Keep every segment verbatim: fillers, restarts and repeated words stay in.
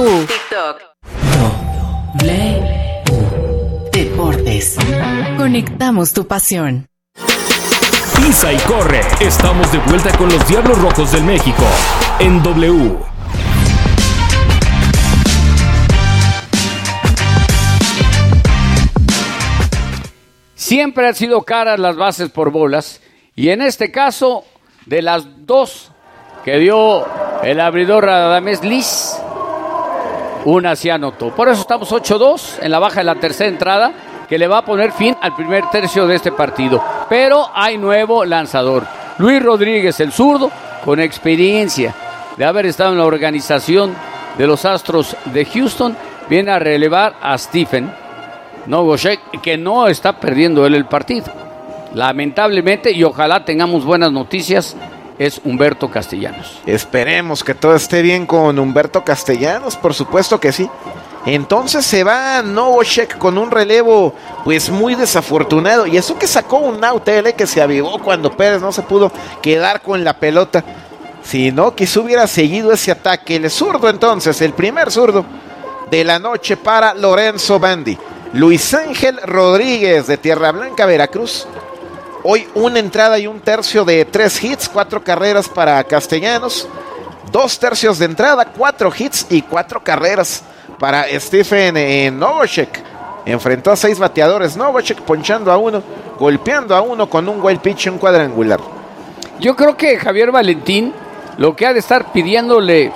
TikTok. W Deportes. Conectamos tu pasión. Pisa y corre. Estamos de vuelta con los Diablos Rojos del México en W. Siempre han sido caras las bases por bolas y en este caso de las dos que dio el abridor Radamés Liz, una se anotó. Por eso estamos ocho dos en la baja de la tercera entrada que le va a poner fin al primer tercio de este partido. Pero hay nuevo lanzador. Luis Rodríguez, el zurdo, con experiencia de haber estado en la organización de los Astros de Houston, viene a relevar a Stephen Nogosek, que no está perdiendo él el partido. Lamentablemente, y ojalá tengamos buenas noticias, es Humberto Castellanos. Esperemos que todo esté bien con Humberto Castellanos, por supuesto que sí. Entonces se va Nogosek con un relevo pues muy desafortunado, y eso que sacó un out L que se avivó cuando Pérez no se pudo quedar con la pelota. Si no, quizá hubiera seguido ese ataque. El zurdo entonces, el primer zurdo de la noche para Lorenzo Bandi. Luis Ángel Rodríguez de Tierra Blanca, Veracruz. Hoy una entrada y un tercio de tres hits, cuatro carreras para Castellanos. Dos tercios de entrada, cuatro hits y cuatro carreras para Stephen eh, Nogosek. Enfrentó a seis bateadores. Nogosek ponchando a uno, golpeando a uno con un wild pitch y un cuadrangular. Yo creo que Javier Valentín lo que ha de estar pidiéndole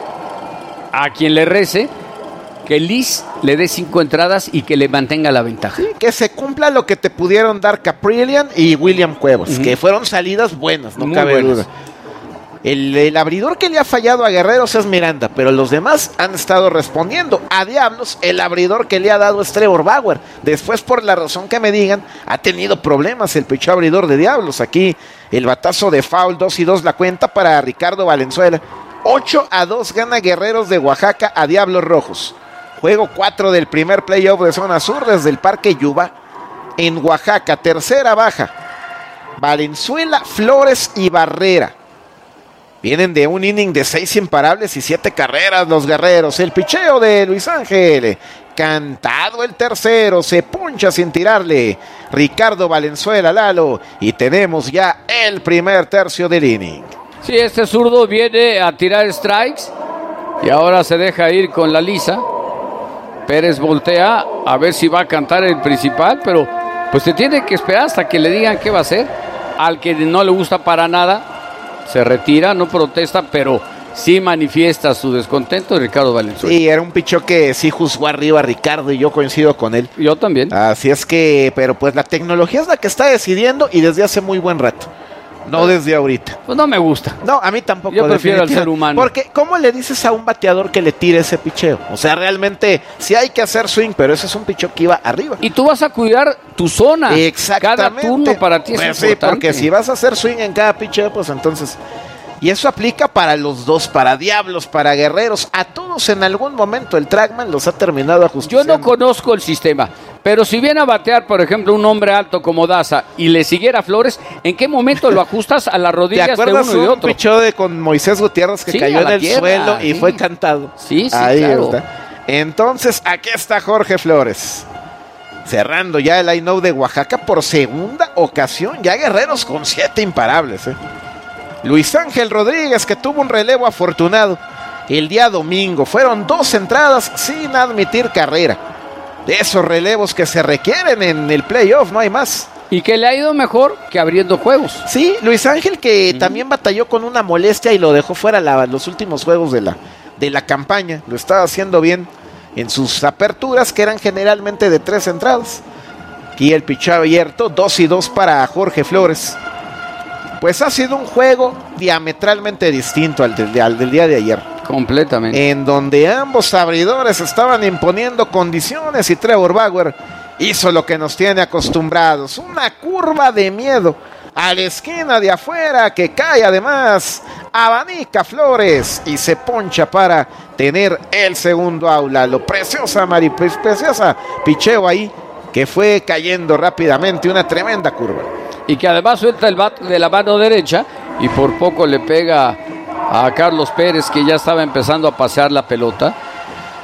a quien le rece, que Liz le dé cinco entradas y que le mantenga la ventaja. Sí, que se cumpla lo que te pudieron dar Caprillion y William Cuevas, uh-huh. que fueron salidas buenas, no Muy cabe buenas. duda. El, el abridor que le ha fallado a Guerreros es Miranda, pero los demás han estado respondiendo. A Diablos, el abridor que le ha dado es Trevor Bauer. Después, por la razón que me digan, ha tenido problemas el picheo abridor de Diablos. Aquí el batazo de foul, dos y dos la cuenta para Ricardo Valenzuela. ocho a dos gana Guerreros de Oaxaca a Diablos Rojos. Juego cuatro del primer playoff de zona sur desde el Parque Yuba en Oaxaca. Tercera baja. Valenzuela, Flores y Barrera. Vienen de un inning de seis imparables y siete carreras los Guerreros. El picheo de Luis Ángel. Cantado el tercero. Se puncha sin tirarle. Ricardo Valenzuela, Lalo. Y tenemos ya el primer tercio del inning. Sí, este zurdo viene a tirar strikes. Y ahora se deja ir con la lisa. Pérez voltea a ver si va a cantar el principal, pero pues se tiene que esperar hasta que le digan qué va a hacer. Al que no le gusta para nada, se retira, no protesta, pero sí manifiesta su descontento Ricardo Valenzuela. Sí, era un pichó que sí juzgó arriba a Ricardo y yo coincido con él. Yo también. Así es que, pero pues la tecnología es la que está decidiendo y desde hace muy buen rato. No desde ahorita. Pues no me gusta. No, a mí tampoco. Yo prefiero al ser humano. Porque, ¿cómo le dices a un bateador que le tire ese picheo? O sea, realmente, sí hay que hacer swing, pero ese es un picheo que iba arriba. Y tú vas a cuidar tu zona. Exactamente. Cada turno para ti es pues importante. Sí, porque si vas a hacer swing en cada picheo, pues entonces... Y eso aplica para los dos, para Diablos, para Guerreros. A todos en algún momento el trackman los ha terminado ajustando. Yo no conozco el sistema, pero si viene a batear, por ejemplo, un hombre alto como Daza y le siguiera Flores, ¿en qué momento lo ajustas a las rodillas de uno y de otro? Un pichó de con Moisés Gutiérrez que sí, cayó en el tierra, suelo y sí. fue cantado. Sí, sí, Ahí claro. está. Entonces, aquí está Jorge Flores. Cerrando ya el line-out de Oaxaca por segunda ocasión. Ya Guerreros con siete imparables, ¿eh? Luis Ángel Rodríguez, que tuvo un relevo afortunado el día domingo. Fueron dos entradas sin admitir carrera. De esos relevos que se requieren en el playoff, no hay más. Y que le ha ido mejor que abriendo juegos. Sí, Luis Ángel que uh-huh. también batalló con una molestia y lo dejó fuera la, los últimos juegos de la, de la campaña. Lo estaba haciendo bien en sus aperturas, que eran generalmente de tres entradas. Aquí el picheo abierto, dos y dos para Jorge Flores. Pues ha sido un juego diametralmente distinto al del, al del día de ayer. Completamente. En donde ambos abridores estaban imponiendo condiciones y Trevor Bauer hizo lo que nos tiene acostumbrados. Una curva de miedo a la esquina de afuera que cae además. Abanica Flores y se poncha para tener el segundo aula. Lo preciosa, Mari, preciosa picheo ahí que fue cayendo rápidamente. Una tremenda curva. Y que además suelta el bat de la mano derecha y por poco le pega a Carlos Pérez, que ya estaba empezando a pasear la pelota.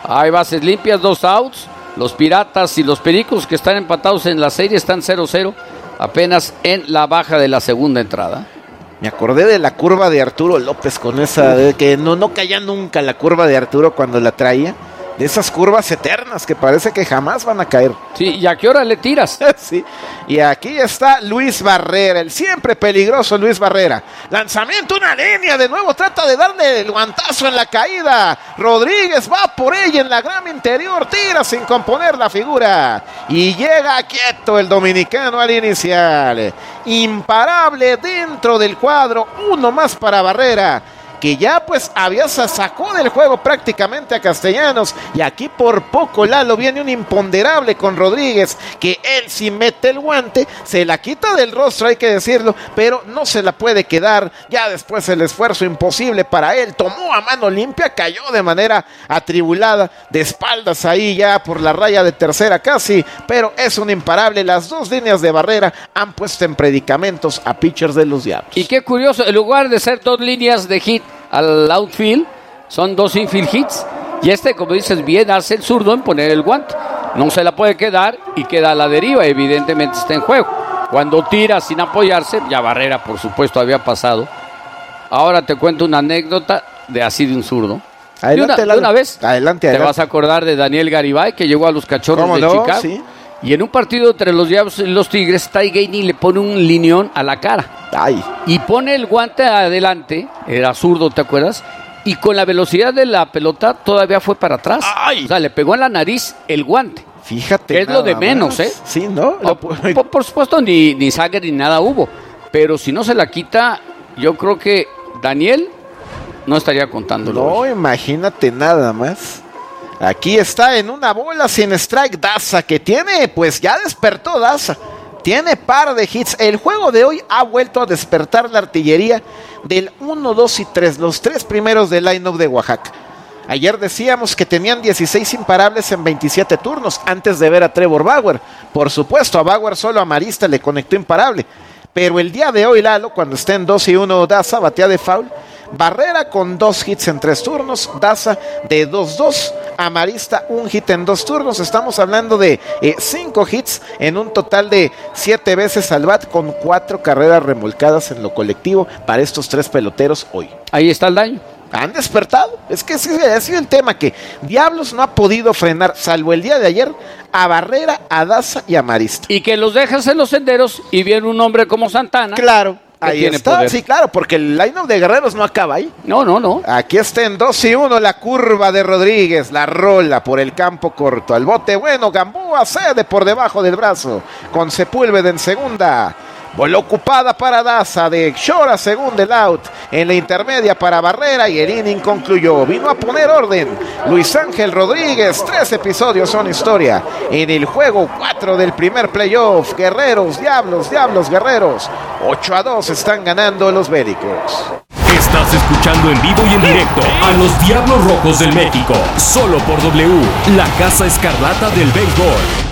Hay bases limpias, dos outs. Los Piratas y los Pericos, que están empatados en la serie, están cero cero, apenas en la baja de la segunda entrada. Me acordé de la curva de Arturo López con esa, de que no, no caía nunca la curva de Arturo cuando la traía. De esas curvas eternas que parece que jamás van a caer. Sí, ¿y a qué hora le tiras? Sí, y aquí está Luis Barrera, el siempre peligroso Luis Barrera. Lanzamiento, una línea, de nuevo trata de darle el guantazo en la caída. Rodríguez va por ella en la grama interior, tira sin componer la figura. Y llega quieto el dominicano al inicial. Imparable dentro del cuadro, uno más para Barrera, que ya pues había sacó del juego prácticamente a Castellanos, y aquí por poco Lalo viene un imponderable con Rodríguez, que él si mete el guante, se la quita del rostro, hay que decirlo, pero no se la puede quedar. Ya después el esfuerzo imposible para él, tomó a mano limpia, cayó de manera atribulada, de espaldas ahí ya por la raya de tercera casi, pero es un imparable. Las dos líneas de Barrera han puesto en predicamentos a pitchers de los Diablos. Y qué curioso, en lugar de ser dos líneas de hit al outfield, son dos infield hits, y este, como dices bien, hace el zurdo en poner el guante, no se la puede quedar y queda a la deriva, evidentemente está en juego. Cuando tira sin apoyarse, ya Barrera por supuesto había pasado. Ahora te cuento una anécdota de así de un zurdo. Adelante, de una, de una vez adelante, te adelante. vas a acordar de Daniel Garibay, que llegó a los Cachorros de no? Chicago. Sí. Y en un partido entre los Diablos y los Tigres, Ty Gainey le pone un lineón a la cara. Ay. Y pone el guante adelante, era zurdo, ¿te acuerdas? Y con la velocidad de la pelota todavía fue para atrás. Ay. O sea, le pegó en la nariz el guante. Fíjate. Que es lo de menos, más. ¿eh? Sí, ¿no? No, por, por supuesto, ni, ni sangre ni nada hubo. Pero si no se la quita, yo creo que Daniel no estaría contándolo. No, imagínate nada más. Aquí está en una bola sin strike Daza, que tiene, pues ya despertó Daza. Tiene par de hits. El juego de hoy ha vuelto a despertar la artillería del uno, dos y tres, los tres primeros del line-up de Oaxaca. Ayer decíamos que tenían dieciséis imparables en veintisiete turnos antes de ver a Trevor Bauer. Por supuesto, a Bauer solo a Marista le conectó imparable. Pero el día de hoy, Lalo, cuando está en dos y uno Daza, batea de foul. Barrera con dos hits en tres turnos, Daza de dos dos, Amarista un hit en dos turnos. Estamos hablando de eh, cinco hits en un total de siete veces al bat, con cuatro carreras remolcadas en lo colectivo para estos tres peloteros hoy. Ahí está el daño. Han despertado. Es que ese ha sido el tema, que Diablos no ha podido frenar, salvo el día de ayer, a Barrera, a Daza y a Marista. Y que los dejas en los senderos y viene un hombre como Santana. Claro. Ahí tiene está, poder. sí, claro, porque el line-up de Guerreros no acaba ahí. No, no, no. Aquí está en dos y uno la curva de Rodríguez, la rola por el campo corto. Al bote bueno, Gamboa cede por debajo del brazo, con Sepúlveda en segunda. Bola ocupada para Daza, de Shora segunda el out, en la intermedia para Barrera, y el inning concluyó. Vino a poner orden Luis Ángel Rodríguez. Tres episodios son historia en el juego cuatro del primer playoff. Guerreros, Diablos, Diablos, Guerreros. ocho a dos están ganando los Bélicos. Estás escuchando en vivo y en directo a los Diablos Rojos del México, solo por W, la Casa Escarlata del Béisbol.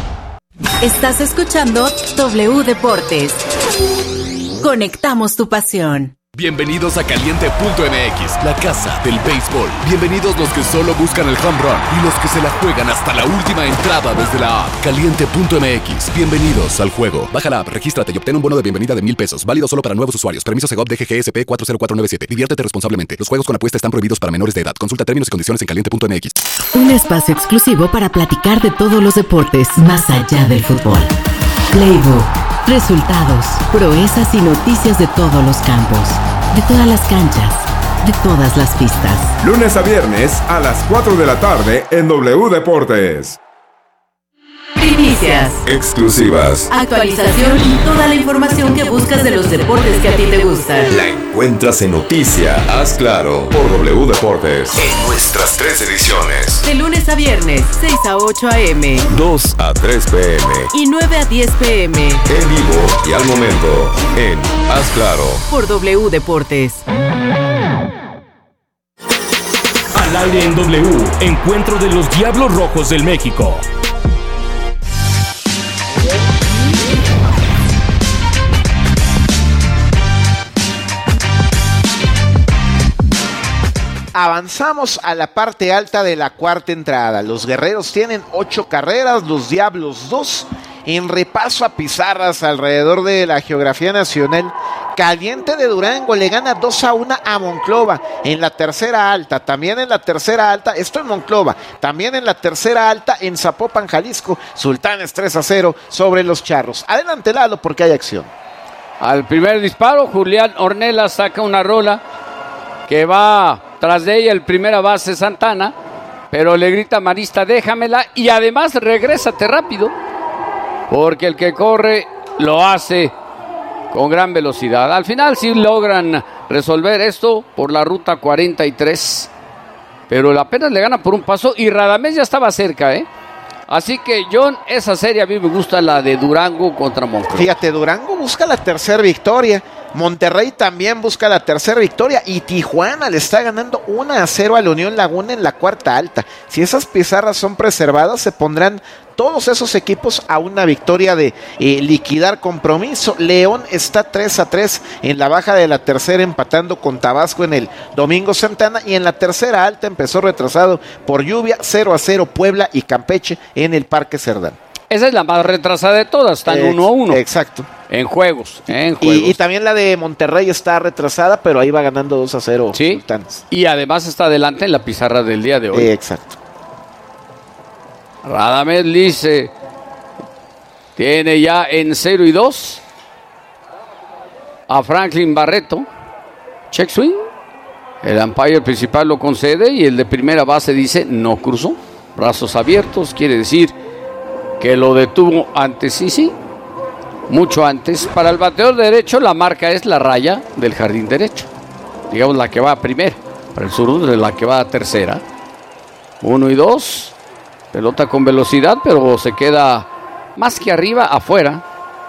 Estás escuchando W Deportes. Conectamos tu pasión. Bienvenidos a Caliente punto M X, la casa del béisbol. Bienvenidos los que solo buscan el home run y los que se la juegan hasta la última entrada desde la app. Caliente punto M X, bienvenidos al juego. Baja la app, regístrate y obtén un bono de bienvenida de mil pesos. Válido solo para nuevos usuarios. Permiso Segov D G G S P cuatro cero cuatro nueve siete. Diviértete responsablemente. Los juegos con apuesta están prohibidos para menores de edad. Consulta términos y condiciones en Caliente punto M X. Un espacio exclusivo para platicar de todos los deportes más allá del fútbol. Playbook, resultados, proezas y noticias de todos los campos, de todas las canchas, de todas las pistas. Lunes a viernes a las cuatro de la tarde en W Deportes. Primicias, Exclusivas. actualización y toda la información que buscas de los deportes que a ti te gustan. La encuentras en Noticia, haz claro, por W Deportes. En nuestras tres ediciones. De lunes a viernes, seis a ocho a eme dos a tres pe eme. y nueve a diez pe eme En vivo y al momento en Haz Claro. por W Deportes. Al aire en W, encuentro de los Diablos Rojos del México. avanzamos a la parte alta de la cuarta entrada. Los guerreros tienen ocho carreras, los diablos dos. En repaso a pizarras alrededor de la geografía nacional, Caliente de Durango le gana dos a uno a Monclova en la tercera alta, también en la tercera alta, esto en Monclova, también en la tercera alta en Zapopan, Jalisco, Sultanes tres a cero sobre los Charros. Adelante, Lalo, porque hay acción. Al primer disparo, Julián Ornelas saca una rola que va tras de ella el primera base Santana, pero le grita a Marista, déjamela, y además regrésate rápido, porque el que corre lo hace con gran velocidad. Al final sí logran resolver esto por la ruta cuarenta y tres, pero apenas le gana por un paso y Radamés ya estaba cerca, ¿eh? Así que, John, esa serie a mí me gusta, la de Durango contra Monclova. Fíjate, Durango busca la tercera victoria, Monterrey también busca la tercera victoria y Tijuana le está ganando uno a cero a la Unión Laguna en la cuarta alta. Si esas pizarras son preservadas, se pondrán todos esos equipos a una victoria de eh, liquidar compromiso. León está tres a tres en la baja de la tercera, empatando con Tabasco en el Domingo Santana, y en la tercera alta empezó retrasado por lluvia, cero a cero Puebla y Campeche en el Parque Cerdán. Esa es la más retrasada de todas, están Ex- uno a uno. Exacto. En juegos, en juegos. Y, y también la de Monterrey está retrasada, pero ahí va ganando dos a cero. Sí, Sultanes. y además está adelante en la pizarra del día de hoy. Eh, exacto. Radamés Lice tiene ya en cero y dos a Franklin Barreto. Check swing. El umpire principal lo concede y el de primera base dice no cruzó. Brazos abiertos, quiere decir que lo detuvo antes, sí, sí. Mucho antes. Para el bateador derecho la marca es la raya del jardín derecho. Digamos la que va a primera. Para el zurdo es la que va a tercera. Uno y dos. Pelota con velocidad, pero se queda más que arriba, afuera.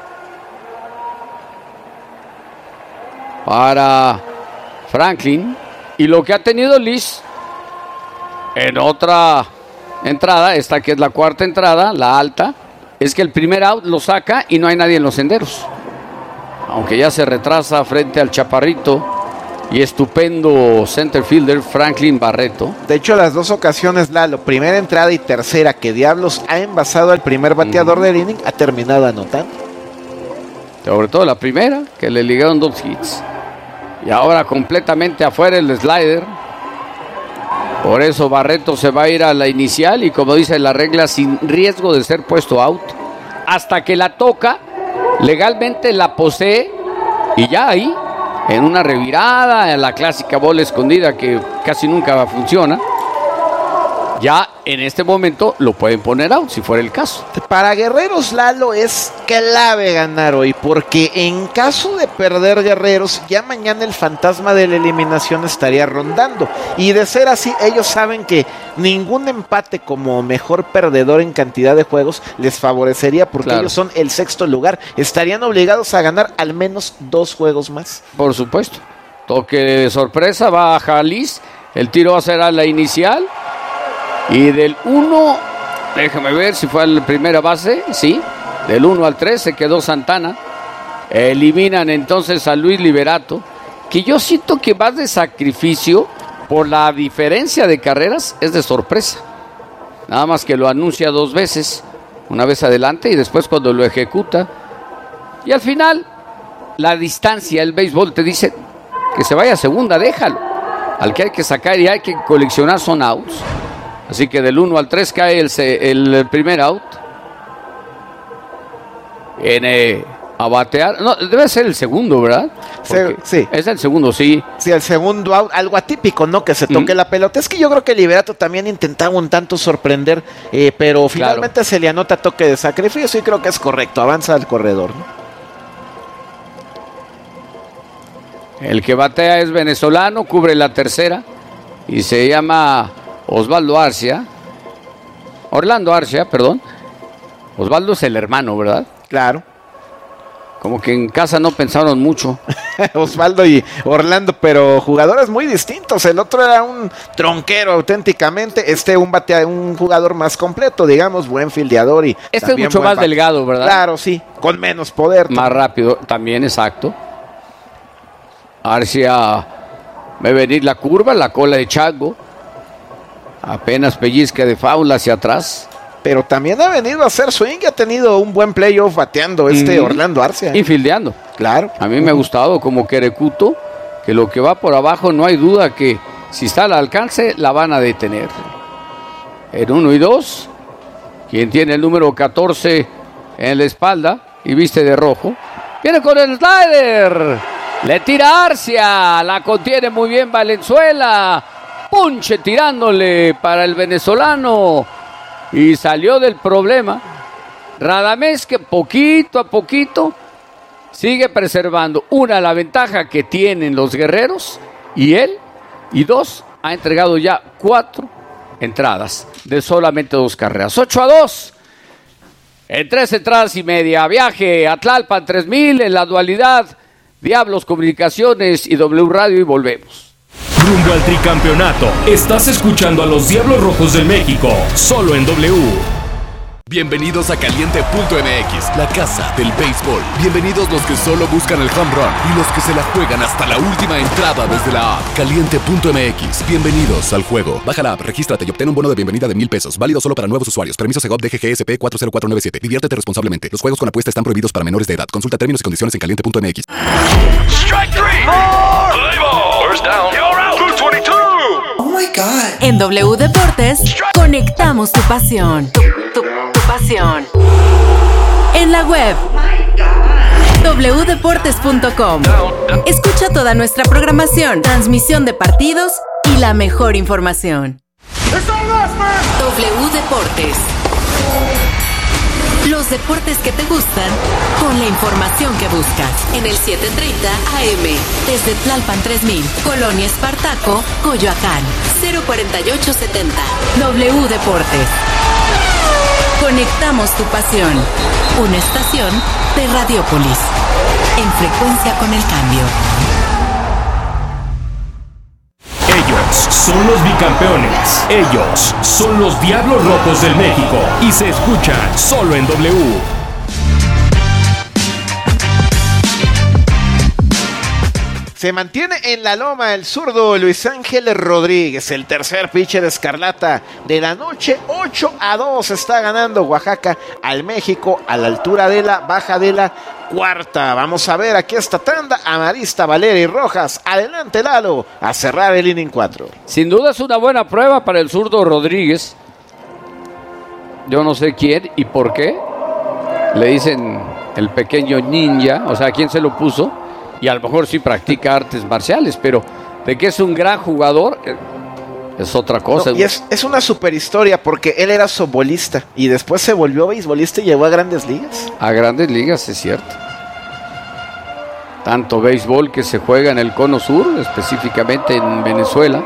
Para Franklin. Y lo que ha tenido Liz en otra entrada, esta que es la cuarta entrada, la alta, es que el primer out lo saca y no hay nadie en los senderos. Aunque ya se retrasa frente al chaparrito y estupendo center fielder Franklin Barreto. De hecho, las dos ocasiones, Lalo, primera entrada y tercera, que Diablos ha envasado al primer bateador uh-huh. del inning, ha terminado anotando. Sobre todo la primera, que le ligaron dos hits. Y ahora completamente afuera el slider. Por eso Barreto se va a ir a la inicial y, como dice la regla, sin riesgo de ser puesto out. Hasta que la toca, legalmente la posee y ya ahí, en una revirada, en la clásica bola escondida que casi nunca funciona, ya en este momento lo pueden poner out, si fuera el caso. Para Guerreros, Lalo, es clave ganar hoy, porque en caso de perder Guerreros, ya mañana el fantasma de la eliminación estaría rondando, y de ser así, ellos saben que ningún empate como mejor perdedor en cantidad de juegos les favorecería, porque claro, ellos son el sexto lugar, estarían obligados a ganar al menos dos juegos más. Por supuesto. Toque de sorpresa, va a Jalis, el tiro va a ser a la inicial. Y del uno, déjame ver si fue a la primera base, sí, del uno al tres se quedó Santana. Eliminan entonces a Luis Liberato, que yo siento que más de sacrificio por la diferencia de carreras es de sorpresa. Nada más que lo anuncia dos veces, una vez adelante y después cuando lo ejecuta. Y al final, la distancia, el béisbol te dice que se vaya a segunda, déjalo. Al que hay que sacar y hay que coleccionar son outs. Así que del uno al tres cae el, el primer out. Viene a batear. No, debe ser el segundo, ¿verdad? Porque sí. Es el segundo, sí. Sí, el segundo out. Algo atípico, ¿no? Que se toque mm. la pelota. Es que yo creo que Liberato también intentaba un tanto sorprender, eh, pero finalmente claro, se le anota toque de sacrificio y creo que es correcto. Avanza al corredor, ¿no? El que batea es venezolano, cubre la tercera y se llama Osvaldo Arcia, Orlando Arcia, perdón. Osvaldo es el hermano, ¿verdad? Claro. Como que en casa no pensaron mucho. Osvaldo y Orlando, pero jugadores muy distintos. El otro era un tronquero auténticamente, este un batea, un jugador más completo, digamos, buen fildeador y este es mucho más bat- delgado, ¿verdad? Claro, sí, con menos poder. Más también. rápido, también exacto. Arcia Ve venir la curva, la cola de Chango. Apenas pellizca de faula hacia atrás. Pero también ha venido a hacer swing y ha tenido un buen playoff bateando este mm. Orlando Arcia. Y fildeando. Claro. A mí me ha gustado como Querecuto, que lo que va por abajo no hay duda que si está al alcance la van a detener. En uno y dos, quien tiene el número catorce en la espalda y viste de rojo, viene con el slider. Le tira Arcia, la contiene muy bien Valenzuela. Punche tirándole para el venezolano. Y salió del problema Radamés, que poquito a poquito sigue preservando, una, la ventaja que tienen los guerreros y él, y dos, ha entregado ya cuatro entradas de solamente dos carreras. ocho a dos en tres entradas y media. Viaje a Tlalpan tres mil en la dualidad Diablos Comunicaciones y W Radio, y volvemos. Rumbo al tricampeonato. Estás escuchando a los Diablos Rojos del México, solo en W. Bienvenidos a Caliente punto M X, la casa del béisbol. Bienvenidos los que solo buscan el home run y los que se la juegan hasta la última entrada desde la app. Caliente punto M X. Bienvenidos al juego. Baja la app, regístrate y obtén un bono de bienvenida de mil pesos. Válido solo para nuevos usuarios. Permiso Segov D G G S P cuatro cero cuatro nueve siete. Diviértete responsablemente. Los juegos con apuesta están prohibidos para menores de edad. Consulta términos y condiciones en caliente punto M X. Strike three. Four. Play ball. First down. You're out. two twenty-two. Oh my God. En W Deportes, conectamos tu pasión. Tu, tu, tu pasión. En la web doble u deportes punto com. Escucha toda nuestra programación, transmisión de partidos y la mejor información. W Deportes. Los deportes que te gustan con la información que buscas. En el setecientos treinta A M. Desde Tlalpan tres mil, Colonia Espartaco, Coyoacán. cero cuarenta y ocho setenta. W Deportes. Conectamos tu pasión. Una estación de Radiópolis. En frecuencia con el cambio. Ellos son los bicampeones. Ellos son los Diablos Rojos del México. Y se escuchan solo en W. Se mantiene en la loma el zurdo Luis Ángel Rodríguez, el tercer pitcher Escarlata de la noche. Ocho a dos está ganando Oaxaca al México a la altura de la baja de la cuarta. Vamos a ver aquí esta tanda. Amarista, Valeria y Rojas. Adelante, Lalo, a cerrar el inning cuatro. Sin duda es una buena prueba para el zurdo Rodríguez. Yo no sé quién y por qué le dicen el pequeño ninja, o sea, quién se lo puso. Y a lo mejor sí practica artes marciales, pero de que es un gran jugador es otra cosa. No, y es, es una super historia porque él era softbolista y después se volvió beisbolista y llegó a grandes ligas. A grandes ligas, es cierto. Tanto béisbol que se juega en el Cono Sur, específicamente en Venezuela.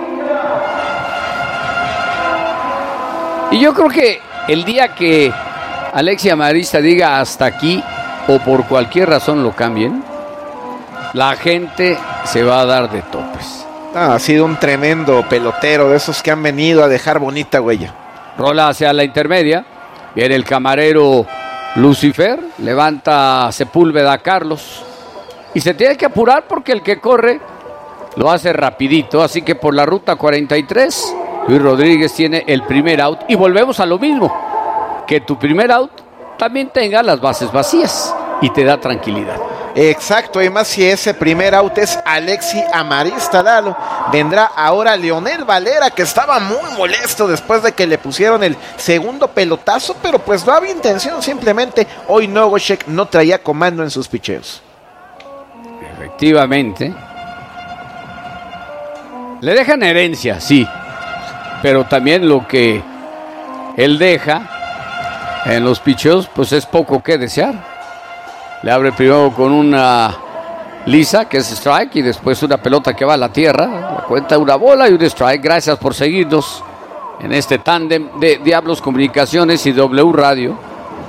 Y yo creo que el día que Alexi Amarista diga hasta aquí o por cualquier razón lo cambien, la gente se va a dar de topes. Ah, ha sido un tremendo pelotero de esos que han venido a dejar bonita huella. Rola hacia la intermedia. Viene el camarero Lucifer. Levanta Sepúlveda a Carlos. Y se tiene que apurar porque el que corre lo hace rapidito. Así que por la ruta cuarenta y tres, Luis Rodríguez tiene el primer out. Y volvemos a lo mismo. Que tu primer out también tenga las bases vacías. Y te da tranquilidad. Exacto, y más si ese primer out es Alexi Amarista, Lalo. Vendrá ahora Leonel Valera, que estaba muy molesto después de que le pusieron el segundo pelotazo, pero pues no había intención, simplemente hoy Nogoshek no traía comando en sus picheos. Efectivamente. Le dejan herencia, sí, pero también lo que él deja en los picheos, pues es poco que desear. Le abre primero con una lisa, que es strike, y después una pelota que va a la tierra. La cuenta una bola y un strike. Gracias por seguirnos en este tándem de Diablos Comunicaciones y W Radio.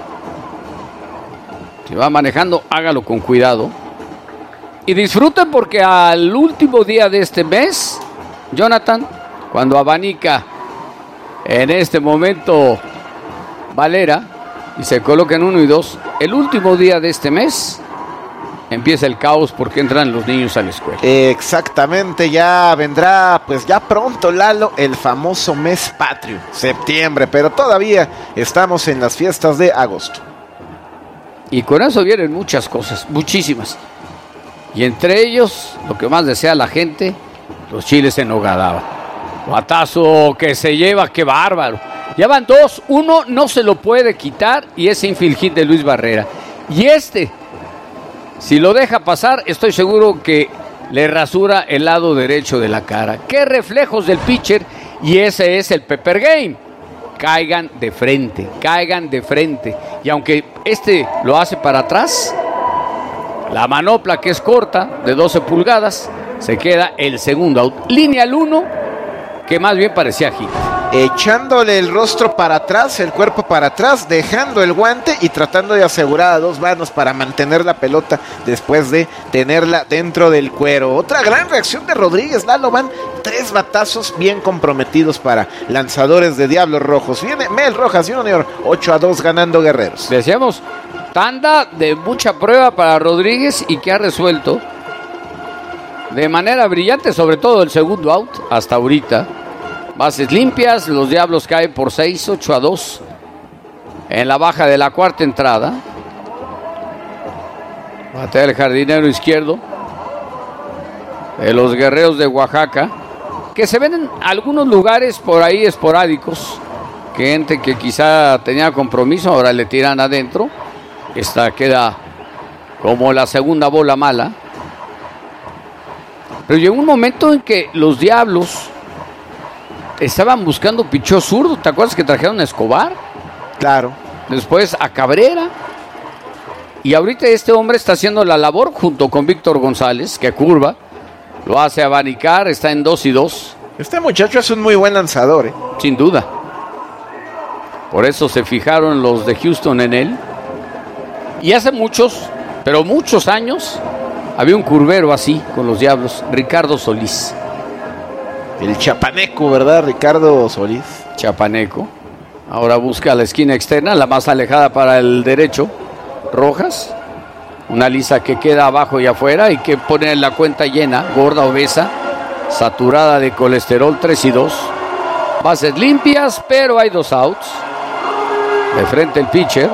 Si va manejando, hágalo con cuidado. Y disfruten porque al último día de este mes, Jonathan, cuando abanica en este momento Valera, y se colocan uno y dos. El último día de este mes empieza el caos porque entran los niños a la escuela. Exactamente, ya vendrá, pues ya pronto, Lalo, el famoso mes patrio, septiembre, pero todavía estamos en las fiestas de agosto. Y con eso vienen muchas cosas, muchísimas. Y entre ellos, lo que más desea la gente, los chiles en nogada. Batazo que se lleva, qué bárbaro. Ya van dos, uno no se lo puede quitar y ese infield hit de Luis Barrera. Y este, si lo deja pasar, estoy seguro que le rasura el lado derecho de la cara. Qué reflejos del pitcher, y ese es el Pepper Game. Caigan de frente, caigan de frente. Y aunque este lo hace para atrás, la manopla, que es corta, de doce pulgadas, se queda el segundo out. Línea al uno, que más bien parecía hit. Echándole el rostro para atrás, el cuerpo para atrás, dejando el guante y tratando de asegurar a dos manos para mantener la pelota después de tenerla dentro del cuero. Otra gran reacción de Rodríguez, Lalo, van tres batazos bien comprometidos para lanzadores de Diablos Rojos. Viene Mel Rojas junior, ocho a dos ganando Guerreros. Decíamos, tanda de mucha prueba para Rodríguez y que ha resuelto de manera brillante, sobre todo el segundo out hasta ahorita. Bases limpias, los Diablos caen por seis, ocho a dos en la baja de la cuarta entrada. Batea el jardinero izquierdo de los Guerreros de Oaxaca, que se ven en algunos lugares por ahí esporádicos, que gente que quizá tenía compromiso ahora le tiran adentro. Esta queda como la segunda bola mala. Pero llegó un momento en que los Diablos estaban buscando picheo zurdo. ¿Te acuerdas que trajeron a Escobar? Claro. Después a Cabrera. Y ahorita este hombre está haciendo la labor junto con Víctor González, que curva, lo hace abanicar, está en dos y dos. Este muchacho es un muy buen lanzador, ¿eh? Sin duda. Por eso se fijaron los de Houston en él. Y hace muchos, pero muchos años, había un curvero así con los Diablos, Ricardo Solís. El chapaneco, ¿verdad? Ricardo Solís. Chapaneco. Ahora busca la esquina externa, la más alejada para el derecho. Rojas. Una lisa que queda abajo y afuera y que pone la cuenta llena, gorda, obesa, saturada de colesterol, tres y dos. Bases limpias, pero hay dos outs. De frente el pitcher,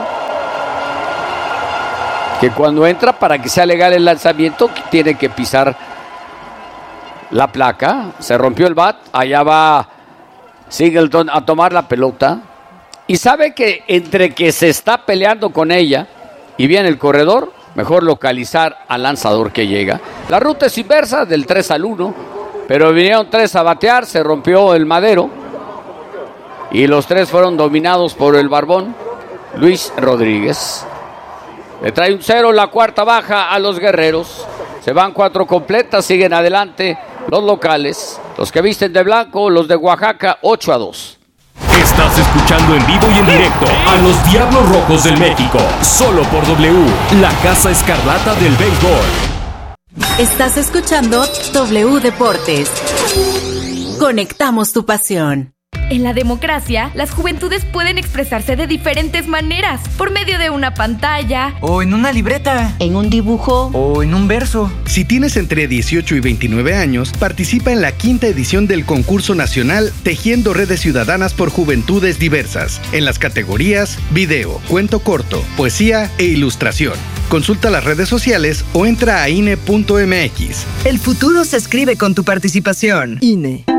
que cuando entra, para que sea legal el lanzamiento, tiene que pisar la placa. Se rompió el bat, allá va Singleton a tomar la pelota y sabe que entre que se está peleando con ella y viene el corredor, mejor localizar al lanzador que llega. La ruta es inversa, del tres al uno, pero vinieron tres a batear, se rompió el madero y los tres fueron dominados por el barbón Luis Rodríguez. Le trae un cero la cuarta baja a los Guerreros. Se van cuatro completas, siguen adelante los locales, los que visten de blanco, los de Oaxaca, ocho a dos. Estás escuchando en vivo y en directo a los Diablos Rojos del México, solo por W, la Casa Escarlata del Béisbol. Estás escuchando W Deportes. Conectamos tu pasión. En la democracia, las juventudes pueden expresarse de diferentes maneras, por medio de una pantalla, o en una libreta, en un dibujo, o en un verso. Si tienes entre dieciocho y veintinueve años, participa en la quinta edición del concurso nacional Tejiendo Redes Ciudadanas por Juventudes Diversas, en las categorías video, cuento corto, poesía e ilustración. Consulta las redes sociales o entra a I N E punto M X. El futuro se escribe con tu participación. I N E.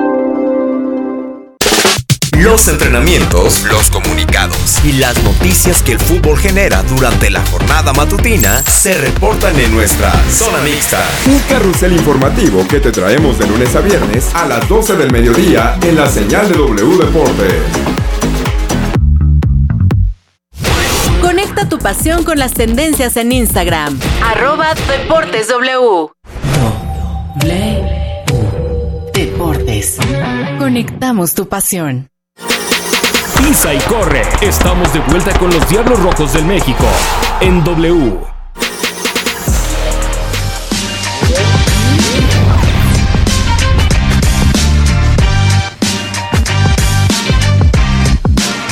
Los entrenamientos, los comunicados y las noticias que el fútbol genera durante la jornada matutina se reportan en nuestra Zona Mixta. Un carrusel informativo que te traemos de lunes a viernes a las doce del mediodía en la señal de W Deportes. Conecta tu pasión con las tendencias en Instagram. Arroba Deportes W. W Deportes. Conectamos tu pasión. Pisa y corre. Estamos de vuelta con los Diablos Rojos del México en W.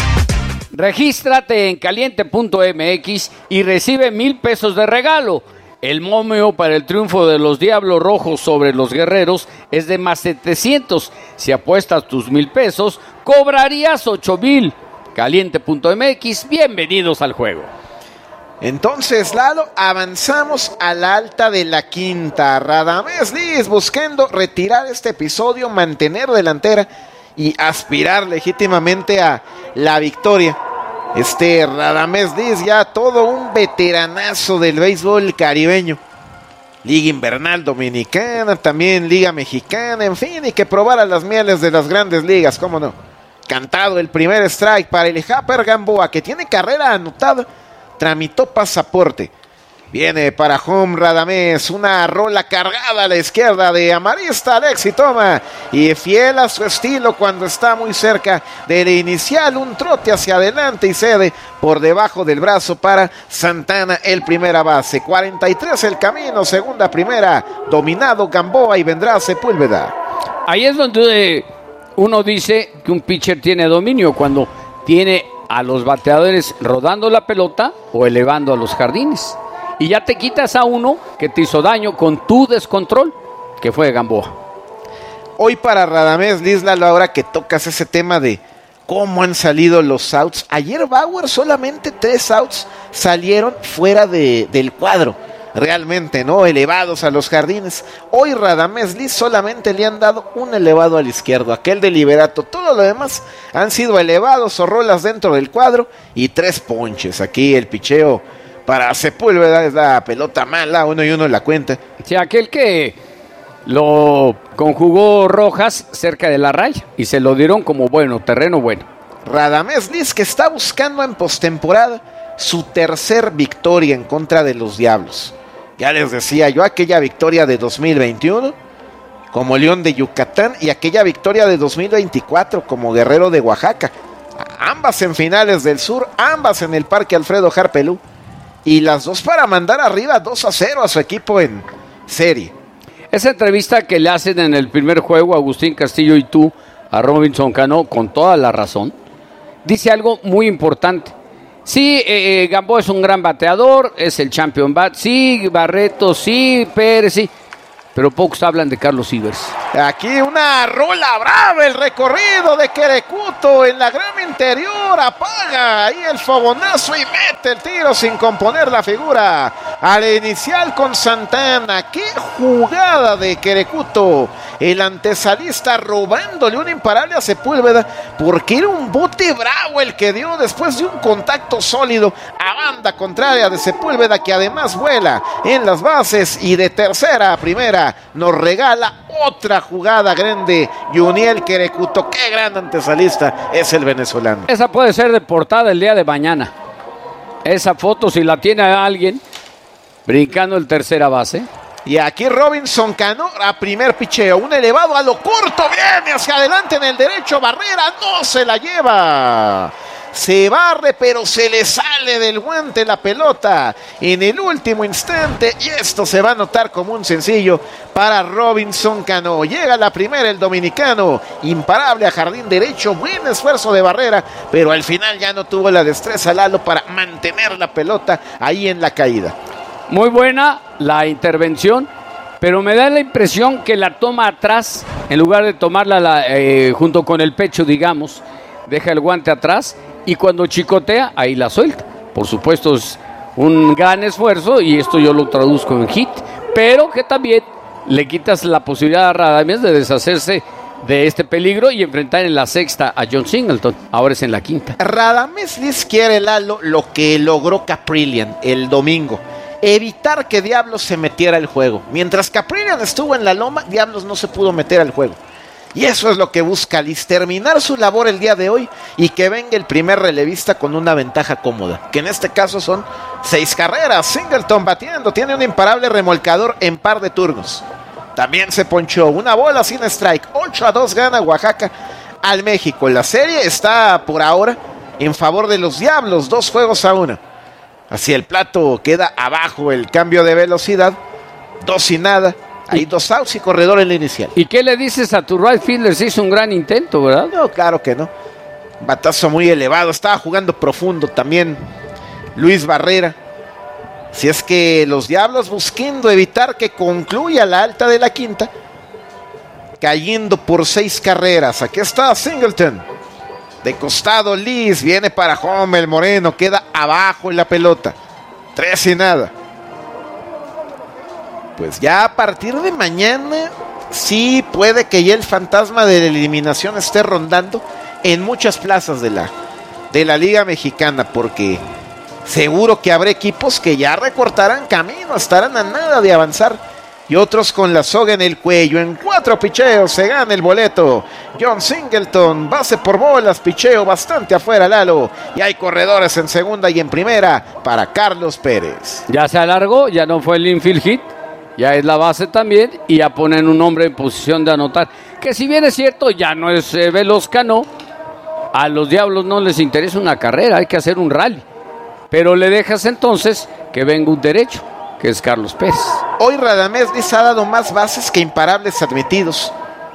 Regístrate en caliente punto M X y recibe mil pesos de regalo. El momio para el triunfo de los Diablos Rojos sobre los Guerreros es de más setecientos. Si apuestas tus mil pesos, cobrarías ocho mil. Caliente punto m x, bienvenidos al juego. Entonces, Lalo, avanzamos a la alta de la quinta. Radamés Liz buscando retirar este episodio, mantener delantera y aspirar legítimamente a la victoria. Este Radamés Liz, ya todo un veteranazo del béisbol caribeño. Liga Invernal Dominicana, también Liga Mexicana, en fin, y que probara las mieles de las grandes ligas, cómo no. Cantado el primer strike para el Japper Gamboa, que tiene carrera anotada. Tramitó pasaporte. Viene para home Radamés. Una rola cargada a la izquierda de Amarista. Alexi toma. Y fiel a su estilo cuando está muy cerca del inicial. Un trote hacia adelante y cede por debajo del brazo para Santana, el primera base. cuarenta y tres el camino. Segunda, primera. Dominado Gamboa y vendrá Sepúlveda. Ahí es donde uno dice que un pitcher tiene dominio. Cuando tiene a los bateadores rodando la pelota o elevando a los jardines. Y ya te quitas a uno que te hizo daño con tu descontrol, que fue Gamboa. Hoy para Radamés Liz, Lalo, ahora que tocas ese tema de cómo han salido los outs. Ayer Bauer solamente tres outs salieron fuera de, del cuadro. Realmente, ¿no? Elevados a los jardines. Hoy Radamés Liz solamente le han dado un elevado al izquierdo, aquel de Liberato. Todo lo demás han sido elevados o rolas dentro del cuadro y tres ponches. Aquí el picheo para Sepúlveda es la pelota mala, uno y uno en la cuenta. Sí, aquel que lo conjugó Rojas cerca de la raya y se lo dieron como bueno, terreno bueno. Radamés Liz, que está buscando en postemporada su tercer victoria en contra de los Diablos. Ya les decía yo, aquella victoria de dos mil veintiuno como León de Yucatán y aquella victoria de dos mil veinticuatro como Guerrero de Oaxaca. Ambas en finales del sur, ambas en el Parque Alfredo Harpelú. Y las dos para mandar arriba dos a cero a su equipo en serie. Esa entrevista que le hacen en el primer juego Agustín Castillo y tú a Robinson Cano, con toda la razón, dice algo muy importante. Sí, eh, Gamboa es un gran bateador, es el champion bat, sí, Barreto, sí, Pérez, sí, pero pocos hablan de Carlos Ivers. Aquí una rola brava, el recorrido de Querecuto en la grama interior, apaga ahí el fogonazo y mete el tiro sin componer la figura al inicial con Santana. Qué jugada de Querecuto, el antesalista robándole un imparable a Sepúlveda, porque era un bote bravo el que dio después de un contacto sólido a banda contraria de Sepúlveda, que además vuela en las bases y de tercera a primera nos regala otra jugada grande. Yuniel Querecuto, qué gran antesalista es el venezolano. Esa puede ser de portada el día de mañana. Esa foto, si la tiene alguien brincando el tercera base. Y aquí Robinson Cano a primer picheo, un elevado a lo corto, viene hacia adelante en el derecho, Barrera no se la lleva. Se barre, pero se le sale del guante la pelota en el último instante, y esto se va a notar como un sencillo para Robinson Cano. Llega la primera el dominicano, imparable a jardín derecho, buen esfuerzo de Barrera, pero al final ya no tuvo la destreza Lalo para mantener la pelota ahí en la caída. Muy buena la intervención, pero me da la impresión que la toma atrás, en lugar de tomarla la, eh, junto con el pecho, digamos, deja el guante atrás. Y cuando chicotea, ahí la suelta. Por supuesto es un gran esfuerzo y esto yo lo traduzco en hit, pero que también le quitas la posibilidad a Radamés de deshacerse de este peligro y enfrentar en la sexta a John Singleton. Ahora es en la quinta. Radamés Liz quiere, Lalo, lo que logró Caprillion el domingo: evitar que Diablos se metiera al juego. Mientras Caprillion estuvo en la loma, Diablos no se pudo meter al juego. Y eso es lo que busca Liz, terminar su labor el día de hoy y que venga el primer relevista con una ventaja cómoda, que en este caso son seis carreras. Singleton batiendo, tiene un imparable remolcador en par de turnos. También se ponchó una bola sin strike. ocho a dos gana Oaxaca al México. La serie está por ahora en favor de los Diablos, dos juegos a uno. Hacia el plato queda abajo el cambio de velocidad, dos y nada. Hay dos outs y corredor en la inicial. ¿Y qué le dices a tu right fielder? Se hizo un gran intento, ¿verdad? No, claro que no. Batazo muy elevado. Estaba jugando profundo también Luis Barrera. Si es que los Diablos buscando evitar que concluya la alta de la quinta, cayendo por seis carreras. Aquí está Singleton. De costado Liz, viene para home, el Moreno queda abajo en la pelota. Tres y nada. Pues ya a partir de mañana, sí puede que ya el fantasma de la eliminación esté rondando en muchas plazas de la, de la Liga Mexicana, porque seguro que habrá equipos que ya recortarán camino, estarán a nada de avanzar. Y otros con la soga en el cuello. En cuatro picheos se gana el boleto. John Singleton, base por bolas, picheo bastante afuera, Lalo. Y hay corredores en segunda y en primera para Carlos Pérez. Ya se alargó, ya no fue el infield hit. Ya es la base también. Y ya ponen un hombre en posición de anotar. Que si bien es cierto, ya no es eh, Veloz Cano. A los Diablos no les interesa una carrera, hay que hacer un rally. Pero le dejas entonces que venga un derecho, que es Carlos Pérez. Hoy Radamés Liz ha dado más bases que imparables admitidos.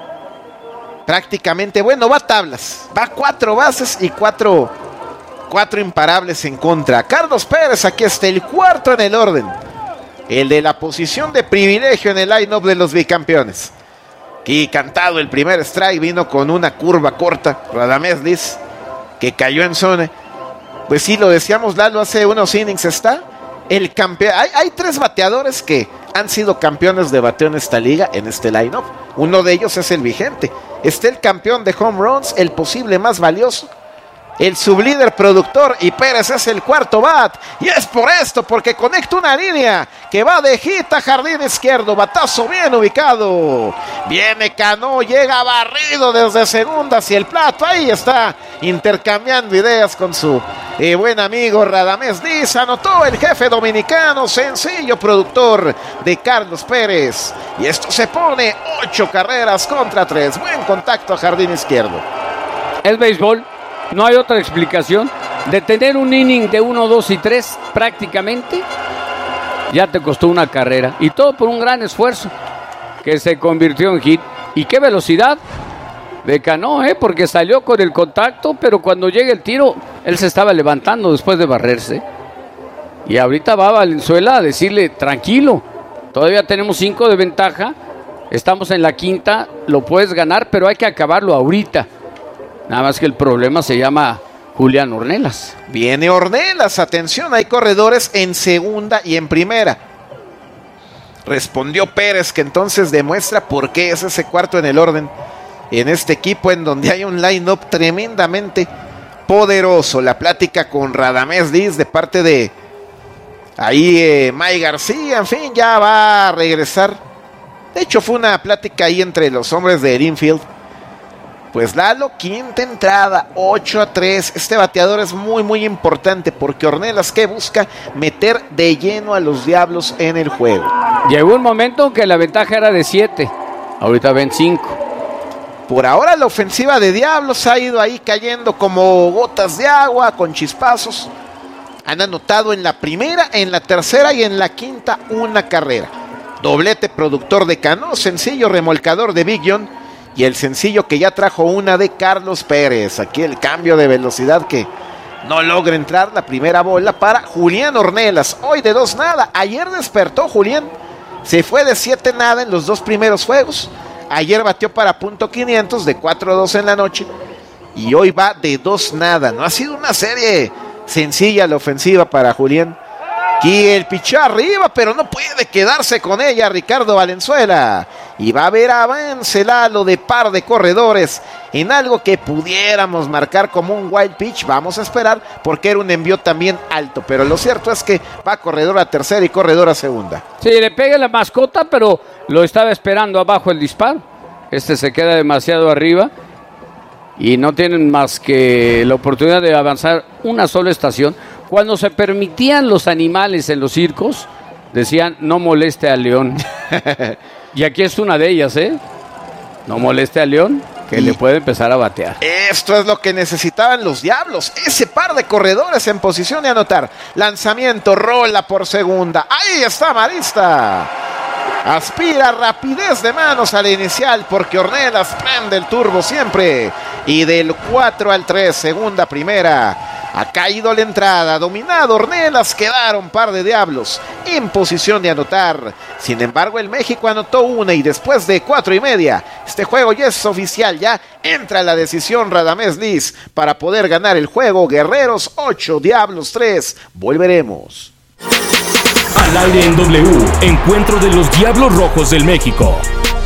Prácticamente, bueno, va a tablas. Va cuatro bases y cuatro, cuatro imparables en contra. Carlos Pérez, aquí está el cuarto en el orden. El de la posición de privilegio en el line-up de los bicampeones. Aquí cantado el primer strike, vino con una curva corta. Radamés Liz, que cayó en zona. Pues sí, lo decíamos, Lalo, hace unos innings está. El campeón, hay, hay tres bateadores que han sido campeones de bateo en esta liga, en este line-up. Uno de ellos es el vigente. Está el campeón de home runs, el posible más valioso, el sublíder productor, y Pérez es el cuarto bat. Y es por esto, porque conecta una línea que va de hit a jardín izquierdo. Batazo bien ubicado. Viene Cano, llega barrido desde segunda hacia el plato. Ahí está, intercambiando ideas con su eh, buen amigo Radamés Liz. Anotó el jefe dominicano, sencillo productor de Carlos Pérez. Y esto se pone ocho carreras contra tres. Buen contacto a jardín izquierdo. El béisbol. No hay otra explicación. De tener un inning de uno, dos y tres prácticamente, ya te costó una carrera. Y todo por un gran esfuerzo que se convirtió en hit. ¿Y qué velocidad de Cano, eh? Porque salió con el contacto, pero cuando llega el tiro, él se estaba levantando después de barrerse. Y ahorita va Valenzuela a decirle, tranquilo, todavía tenemos cinco de ventaja, estamos en la quinta, lo puedes ganar, pero hay que acabarlo ahorita. Nada más que el problema se llama Julián Ornelas. Viene Ornelas, atención, hay corredores en segunda y en primera. Respondió Pérez, que entonces demuestra por qué es ese cuarto en el orden en este equipo en donde hay un line-up tremendamente poderoso. La plática con Radamés Liz de parte de ahí eh, May García, en fin, ya va a regresar. De hecho fue una plática ahí entre los hombres de infield. Pues Lalo, quinta entrada, ocho a tres. Este bateador es muy, muy importante porque Ornelas que busca meter de lleno a los Diablos en el juego. Llegó un momento en que la ventaja era de siete. Ahorita ven cinco. Por ahora la ofensiva de Diablos ha ido ahí cayendo como gotas de agua, con chispazos. Han anotado en la primera, en la tercera y en la quinta una carrera. Doblete productor de Cano, sencillo remolcador de Big John. Y el sencillo que ya trajo una de Carlos Pérez. Aquí el cambio de velocidad que no logra entrar. La primera bola para Julián Ornelas. Hoy de dos nada. Ayer despertó Julián. Se fue de siete nada en los dos primeros juegos. Ayer batió para punto quinientos de cuatro a dos en la noche. Y hoy va de dos nada. No ha sido una serie sencilla la ofensiva para Julián. Y el pichó arriba, pero no puede quedarse con ella Ricardo Valenzuela. Y va a haber avance, Lalo, de par de corredores en algo que pudiéramos marcar como un wild pitch. Vamos a esperar porque era un envío también alto. Pero lo cierto es que va corredor a tercera y corredor a segunda. Sí, le pega la mascota, pero lo estaba esperando abajo el disparo. Este se queda demasiado arriba y no tienen más que la oportunidad de avanzar una sola estación. Cuando se permitían los animales en los circos, decían, no moleste al león. Y aquí es una de ellas, ¿eh? No moleste al león, que y le puede empezar a batear. Esto es lo que necesitaban los Diablos. Ese par de corredores en posición de anotar. Lanzamiento, rola por segunda. Ahí está Marista. Aspira rapidez de manos al inicial porque Ornelas prende el turbo siempre. Y del cuatro al tres, segunda, primera. Ha caído la entrada, dominado Ornelas, quedaron par de Diablos en posición de anotar. Sin embargo, el México anotó una y después de cuatro y media, este juego ya es oficial, ya entra la decisión Radamés Liz para poder ganar el juego. Guerreros ocho, Diablos tres. Volveremos. Al aire en W, encuentro de los Diablos Rojos del México.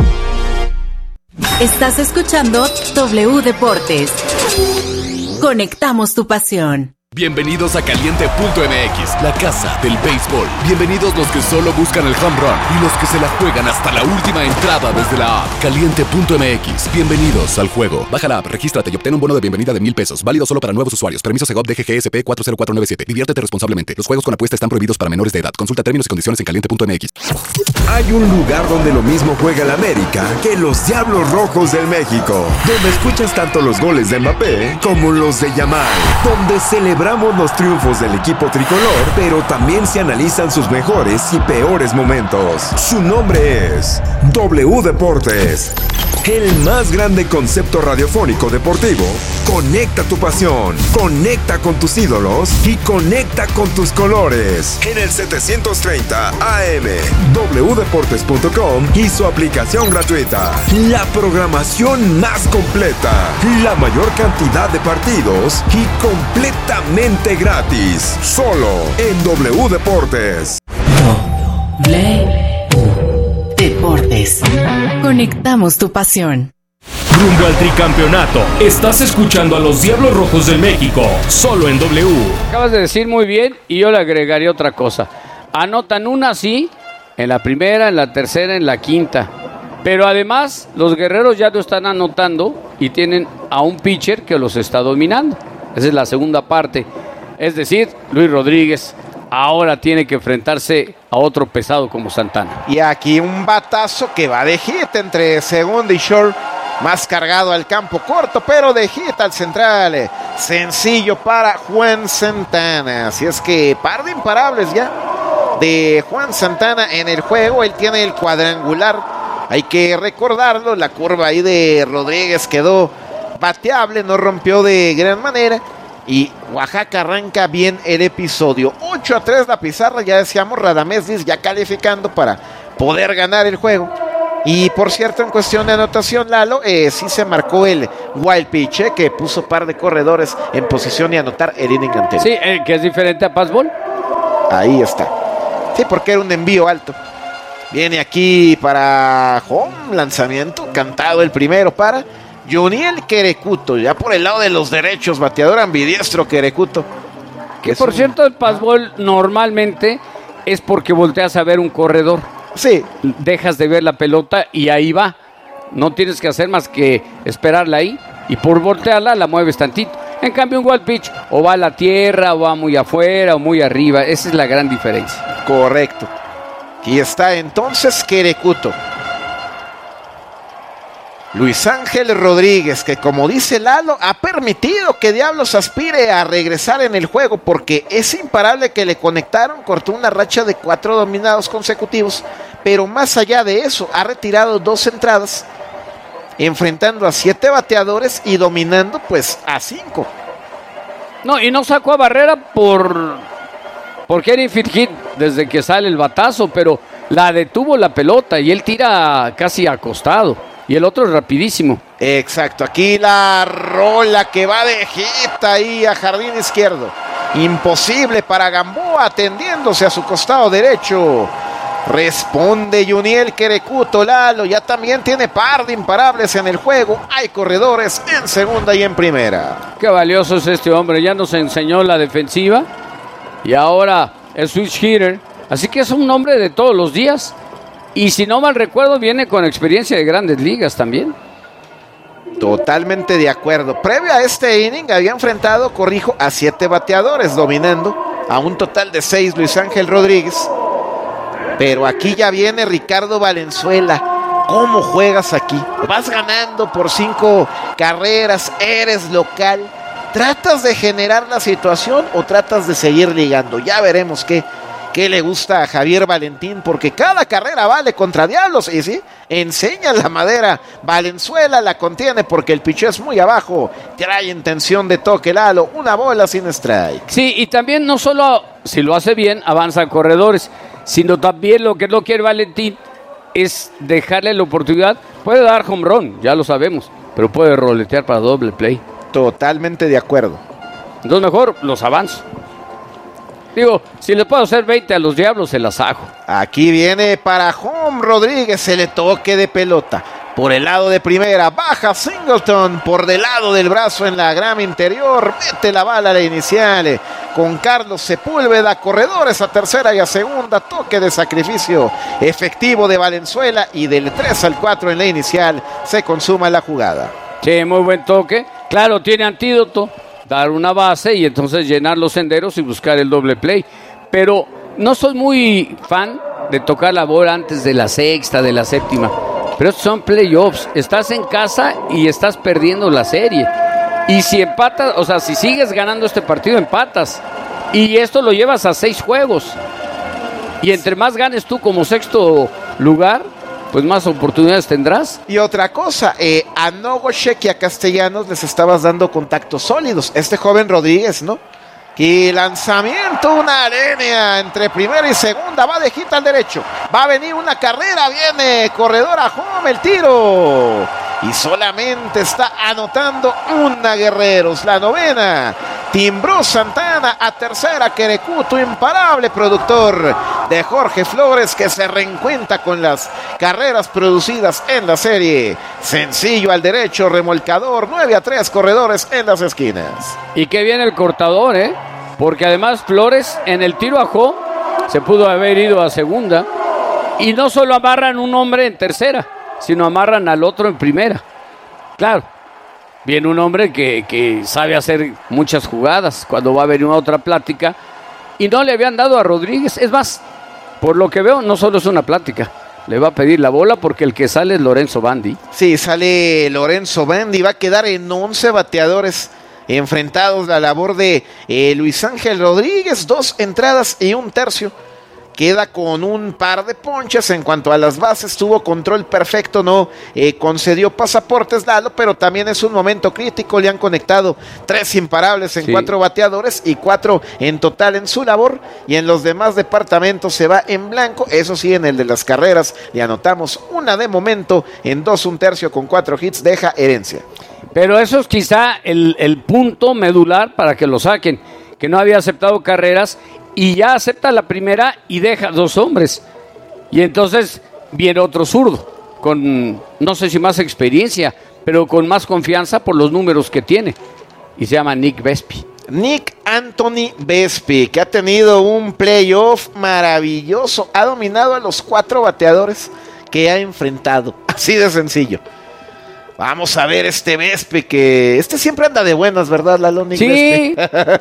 Estás escuchando W Deportes. Conectamos tu pasión. Bienvenidos a Caliente punto M X, la casa del béisbol. Bienvenidos los que solo buscan el home run y los que se la juegan hasta la última entrada desde la app. Caliente punto M X, bienvenidos al juego. Baja la app, regístrate y obtén un bono de bienvenida de mil pesos. Válido solo para nuevos usuarios. Permiso Segov D G G S P cuatro cero cuatro nueve siete. Diviértete responsablemente. Los juegos con apuesta están prohibidos para menores de edad. Consulta términos y condiciones en Caliente punto M X. Hay un lugar donde lo mismo juega el América que los Diablos Rojos del México, donde escuchas tanto los goles de Mbappé como los de Yamal, donde celebramos los triunfos del equipo tricolor, pero también se analizan sus mejores y peores momentos. Su nombre es W Deportes, el más grande concepto radiofónico deportivo. Conecta tu pasión, conecta con tus ídolos y conecta con tus colores. En el setecientos treinta A M, w deportes punto com y su aplicación gratuita. La programación más completa, la mayor cantidad de partidos y completamente gratis. Solo en W Deportes. W Deportes. Conectamos tu pasión. Rumbo al tricampeonato. Estás escuchando a los Diablos Rojos del México, solo en W. Acabas de decir muy bien y yo le agregaría otra cosa. Anotan una sí, en la primera, en la tercera, en la quinta. Pero además, los guerreros ya lo están anotando y tienen a un pitcher que los está dominando. Esa es la segunda parte. Es decir, Luis Rodríguez ahora tiene que enfrentarse a otro pesado como Santana. Y aquí un batazo que va de hit entre segunda y short. Más cargado al campo corto, pero de hit al central. Sencillo para Juan Santana. Así es que par de imparables ya de Juan Santana en el juego. Él tiene el cuadrangular. Hay que recordarlo. La curva ahí de Rodríguez quedó bateable. No rompió de gran manera. Y Oaxaca arranca bien el episodio. ocho a tres la pizarra. Ya decíamos, Radamés Liz ya calificando para poder ganar el juego. Y por cierto, en cuestión de anotación, Lalo, eh, sí se marcó el wild pitch, eh, que puso par de corredores en posición de anotar el inning anterior. Sí, eh, que es diferente a Passball. Ahí está. Sí, porque era un envío alto. Viene aquí para home, lanzamiento, cantado el primero para Juniel Querecuto, ya por el lado de los derechos, bateador ambidiestro Querecuto. Que por un... cierto, el Passball normalmente es porque volteas a ver un corredor. Sí. Dejas de ver la pelota y ahí va. No tienes que hacer más que esperarla ahí y por voltearla la mueves tantito. En cambio un wild pitch o va a la tierra o va muy afuera o muy arriba. Esa es la gran diferencia. Correcto. Aquí está entonces Querecuto. Luis Ángel Rodríguez, que como dice Lalo, ha permitido que Diablos aspire a regresar en el juego porque es imparable que le conectaron, cortó una racha de cuatro dominados consecutivos, pero más allá de eso, ha retirado dos entradas, enfrentando a siete bateadores y dominando pues a cinco. No, y no sacó a Barrera por, por Kenny Fit desde que sale el batazo, pero la detuvo la pelota y él tira casi acostado. Y el otro es rapidísimo. Exacto, aquí la rola que va de hit ahí a jardín izquierdo. Imposible para Gamboa atendiéndose a su costado derecho. Responde Juniel Querecuto, Lalo. Ya también tiene par de imparables en el juego. Hay corredores en segunda y en primera. Qué valioso es este hombre. Ya nos enseñó la defensiva. Y ahora el switch hitter. Así que es un hombre de todos los días. Y si no mal recuerdo, viene con experiencia de grandes ligas también. Totalmente de acuerdo. Previo a este inning había enfrentado, corrijo, a siete bateadores, dominando a un total de seis Luis Ángel Rodríguez. Pero aquí ya viene Ricardo Valenzuela. ¿Cómo juegas aquí? Vas ganando por cinco carreras, eres local. ¿Tratas de generar la situación o tratas de seguir ligando? Ya veremos qué. ¿Qué le gusta a Javier Valentín? Porque cada carrera vale contra Diablos. Y sí, enseña la madera. Valenzuela la contiene porque el picheo es muy abajo. Trae intención de toque Lalo. Una bola sin strike. Sí, y también no solo, si lo hace bien, avanza a corredores, sino también lo que no quiere Valentín es dejarle la oportunidad. Puede dar home run, ya lo sabemos, pero puede roletear para doble play. Totalmente de acuerdo. Entonces mejor los avanzo. Digo, si le puedo hacer veinte a los Diablos, se las hago. Aquí viene para home Rodríguez, se le toque de pelota. Por el lado de primera, baja Singleton por del lado del brazo en la grama interior. Mete la bala a la inicial con Carlos Sepúlveda. Corredores a tercera y a segunda. Toque de sacrificio efectivo de Valenzuela. Y del tres al cuatro en la inicial se consuma la jugada. Sí, muy buen toque. Claro, tiene antídoto. Dar una base y entonces llenar los senderos y buscar el doble play. Pero no soy muy fan de tocar la bola antes de la sexta, de la séptima. Pero estos son playoffs. Estás en casa y estás perdiendo la serie. Y si empatas, o sea, si sigues ganando este partido, empatas. Y esto lo llevas a seis juegos. Y entre más ganes tú como sexto lugar, pues más oportunidades tendrás. Y otra cosa, eh, a Nogoshek y a Castellanos les estabas dando contactos sólidos. Este joven Rodríguez, ¿no? Y lanzamiento, una línea entre primera y segunda, va de hit al derecho. Va a venir una carrera, viene corredor a home, el tiro. Y solamente está anotando una Guerreros, la novena. Timbró Santana a tercera, Querecuto, imparable productor de Jorge Flores, que se reencuentra con las carreras producidas en la serie. Sencillo al derecho, remolcador, nueve a tres corredores en las esquinas. Y que viene el cortador, ¿eh? Porque además Flores en el tiro a home se pudo haber ido a segunda. Y no solo amarran un hombre en tercera, sino amarran al otro en primera. Claro, viene un hombre que, que sabe hacer muchas jugadas cuando va a haber una otra plática. Y no le habían dado a Rodríguez. Es más, por lo que veo, no solo es una plática. Le va a pedir la bola porque el que sale es Lorenzo Bandi. Sí, sale Lorenzo Bandi. Va a quedar en once bateadores enfrentados. La labor de eh, Luis Ángel Rodríguez. Dos entradas y un tercio. Queda con un par de ponches. En cuanto a las bases, tuvo control perfecto, no eh, concedió pasaportes Lalo, pero también es un momento crítico. Le han conectado tres imparables en sí. cuatro bateadores y cuatro en total en su labor, y en los demás departamentos se va en blanco. Eso sí, en el de las carreras le anotamos una de momento, en dos un tercio con cuatro hits, deja Herencia. Pero eso es quizá el, el punto medular para que lo saquen, que no había aceptado carreras y ya acepta la primera y deja dos hombres. Y entonces viene otro zurdo, con no sé si más experiencia, pero con más confianza por los números que tiene. Y se llama Nick Vespi. Nick Anthony Vespi, que ha tenido un playoff maravilloso. Ha dominado a los cuatro bateadores que ha enfrentado. Así de sencillo. Vamos a ver este Vespi, que este siempre anda de buenas, ¿verdad, Lalo? Nick sí.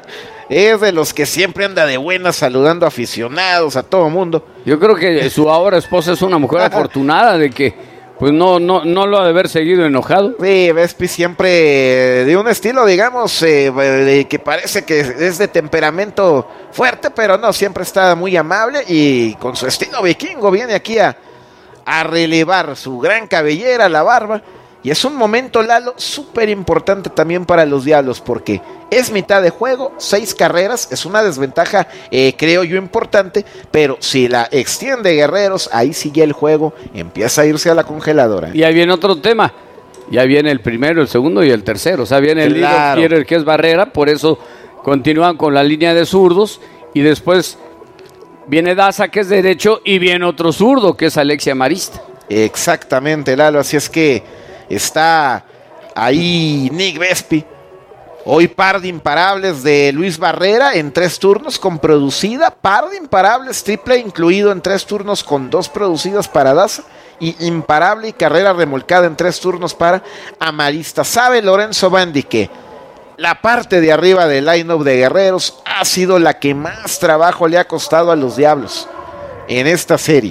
Es de los que siempre anda de buenas, saludando a aficionados, a todo mundo. Yo creo que su ahora esposa es una mujer afortunada de que pues no, no, no lo ha de haber seguido enojado. Sí, Vespi siempre de un estilo, digamos, eh, de que parece que es de temperamento fuerte, pero no, siempre está muy amable y con su estilo vikingo viene aquí a, a relevar su gran cabellera, la barba. Y es un momento, Lalo, súper importante también para los Diablos, porque es mitad de juego, seis carreras, es una desventaja, eh, creo yo, importante, pero si la extiende Guerreros, ahí sigue el juego, empieza a irse a la congeladora. Y ahí viene otro tema, ya viene el primero, el segundo y el tercero, o sea, viene el claro. líder que es Barrera, por eso continúan con la línea de zurdos, y después viene Daza, que es derecho, y viene otro zurdo, que es Alexia Marista. Exactamente, Lalo, así es que está ahí Nick Vespi. Hoy par de imparables de Luis Barrera en tres turnos con producida. Par de imparables, triple incluido en tres turnos con dos producidas para Daza. Y imparable y carrera remolcada en tres turnos para Amarista. Sabe Lorenzo Bandi que la parte de arriba del line-up de Guerreros ha sido la que más trabajo le ha costado a los Diablos en esta serie.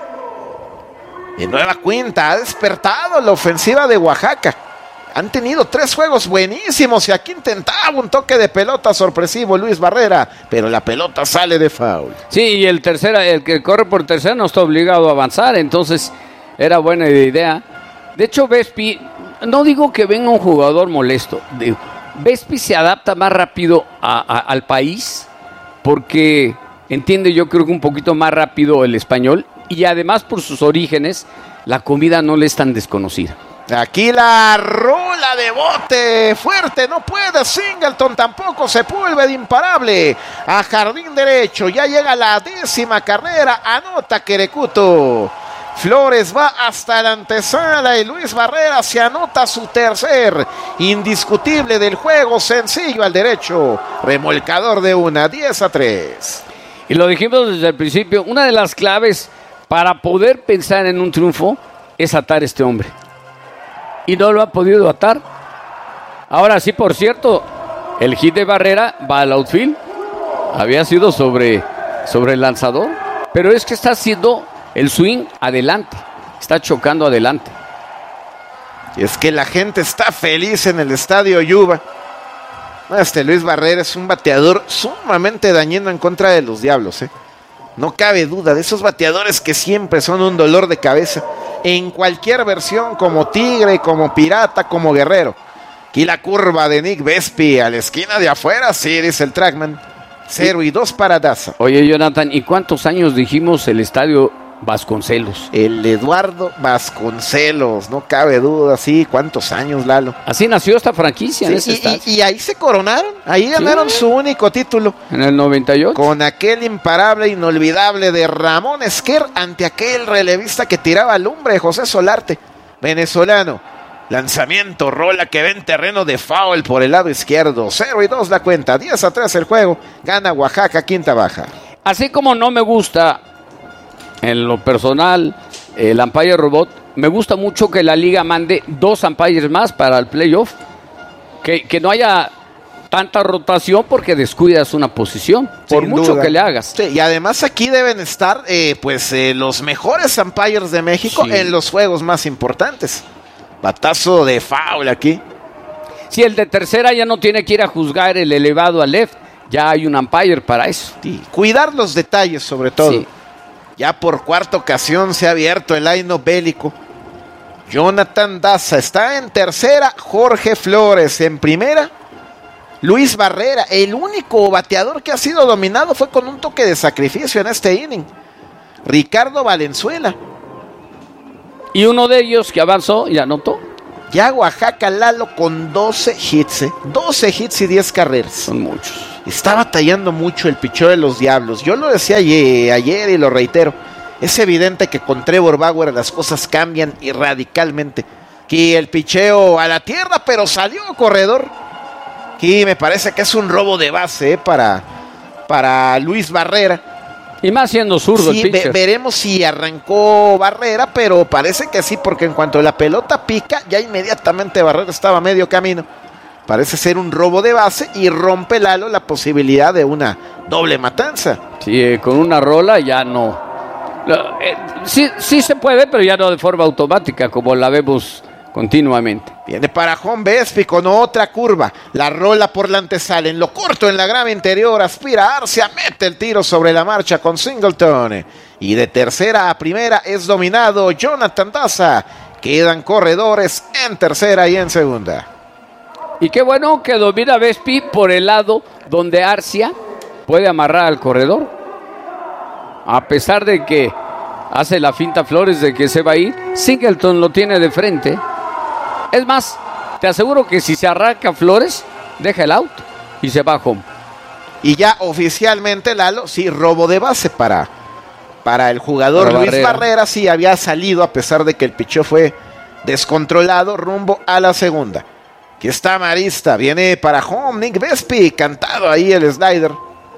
De nueva cuenta, ha despertado la ofensiva de Oaxaca. Han tenido tres juegos buenísimos y aquí intentaba un toque de pelota sorpresivo Luis Barrera, pero la pelota sale de foul. Sí, y el tercera, el que corre por tercera no está obligado a avanzar, entonces era buena idea. De hecho, Vespi, no digo que venga un jugador molesto. Digo, Vespi se adapta más rápido a, a, al país porque entiende, yo creo que un poquito más rápido el español y además por sus orígenes la comida no le es tan desconocida. Aquí la rola de bote, fuerte, no puede, Singleton tampoco, Sepúlveda imparable, a jardín derecho, ya llega la décima carrera, anota Querecuto. Flores va hasta la antesala y Luis Barrera se anota su tercer indiscutible del juego, sencillo al derecho, remolcador de una, diez a tres. Y lo dijimos desde el principio, una de las claves para poder pensar en un triunfo es atar a este hombre. Y no lo ha podido atar. Ahora sí, por cierto, el hit de Barrera va al outfield. Había sido sobre, sobre el lanzador, pero es que está haciendo el swing adelante, está chocando adelante. Y es que la gente está feliz en el estadio Yuba. Este Luis Barrera es un bateador sumamente dañino en contra de los Diablos, ¿eh? No cabe duda, de esos bateadores que siempre son un dolor de cabeza, en cualquier versión, como Tigre, como Pirata, como Guerrero. Aquí la curva de Nick Vespi a la esquina de afuera, sí, dice el Trackman. Cero y dos para Daza. Oye, Jonathan, ¿y cuántos años dijimos el estadio Vasconcelos? El Eduardo Vasconcelos, no cabe duda, sí, ¿cuántos años, Lalo? Así nació esta franquicia, sí, en ese y, estadio. Y, y ahí se coronaron, ahí ganaron, sí, su único título. En el noventa y ocho. Con aquel imparable, inolvidable de Ramón Esquer ante aquel relevista que tiraba lumbre, José Solarte, venezolano. Lanzamiento, rola que ve en terreno de foul por el lado izquierdo. cero y dos la cuenta, diez a tres el juego. Gana Oaxaca, quinta baja. Así como no me gusta, en lo personal, el umpire robot, me gusta mucho que la liga mande dos umpires más para el playoff. Que, que no haya tanta rotación porque descuidas una posición, por Sin mucho duda. que le hagas. Sí, y además aquí deben estar eh, pues eh, los mejores umpires de México, sí, en los juegos más importantes. Batazo de foul aquí. Si el de tercera ya no tiene que ir a juzgar el elevado a left, ya hay un umpire para eso. Sí, cuidar los detalles sobre todo. Sí. Ya por cuarta ocasión se ha abierto el line-up bélico. Jonathan Daza está en tercera, Jorge Flores en primera, Luis Barrera, el único bateador que ha sido dominado fue con un toque de sacrificio en este inning. Ricardo Valenzuela. Y uno de ellos que avanzó y anotó. Ya Oaxaca, Lalo, con doce hits, ¿eh? doce hits y diez carreras. Son muchos. Está batallando mucho el picheo de los Diablos. Yo lo decía ayer, ayer y lo reitero. Es evidente que con Trevor Bauer las cosas cambian y radicalmente. Aquí el picheo a la tierra, pero salió corredor. Aquí me parece que es un robo de base, ¿eh? para, para Luis Barrera. Y más siendo zurdo, sí, el pitcher. Ve, veremos si arrancó Barrera, pero parece que sí, porque en cuanto la pelota pica, ya inmediatamente Barrera estaba a medio camino. Parece ser un robo de base y rompe Lalo la posibilidad de una doble matanza. Sí, eh, con una rola ya no. no eh, sí, sí se puede, pero ya no de forma automática, como la vemos continuamente. Viene para home Vespi con otra curva. La rola por la antesala, en lo corto, en la grama interior. Aspira a Arcia, mete el tiro sobre la marcha con Singleton. Y de tercera a primera es dominado Jonathan Daza. Quedan corredores en tercera y en segunda. Y qué bueno que domina Vespi por el lado donde Arcia puede amarrar al corredor. A pesar de que hace la finta Flores de que se va a ir, Singleton lo tiene de frente. Es más, te aseguro que si se arranca Flores, deja el out y se va a home. Y ya oficialmente, Lalo, sí, robo de base para, para el jugador para Luis Barrera. Barrera. Sí, había salido a pesar de que el picheo fue descontrolado rumbo a la segunda. Aquí está Marista, viene para home, Nick Vespi, cantado ahí el slider.